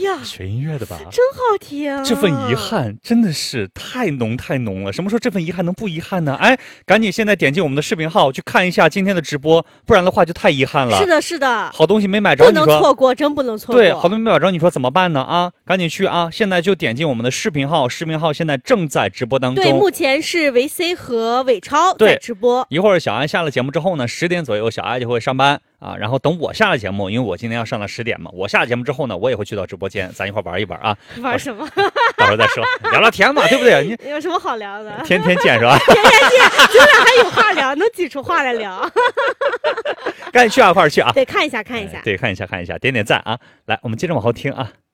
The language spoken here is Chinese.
呀， 学音乐的吧？ 真好听。 这份遗憾真的是太浓太浓了。什么时候这份遗憾能不遗憾呢？哎，赶紧现在点进我们的视频号去看一下今天的直播，不然的话就太遗憾了。 是的，是的， 好东西没买着， 不能错过，真不能错过。 对，好东西没买着，你说怎么办呢？啊，赶紧去啊！现在就点进我们的视频号，视频号现在正在直播当中。 对，目前是维 C 和伟超在直播。 一会儿小安下了节目之后呢，10点左右小安就会上班啊，然后等我下了节目，因为我今天要上到10点嘛，我下了节目之后呢，我也会去到直播间，咱一块玩一玩啊。 玩什么？ 到时候再说，聊聊天嘛，对不对？ 你有什么好聊的？ 天天见是吧？ 天天见，咱俩还有话聊，能挤出话来聊。 赶紧去啊，快点去啊！ 对，看一下，看一下。 对，看一下，点点赞啊！来，我们接着往后听啊。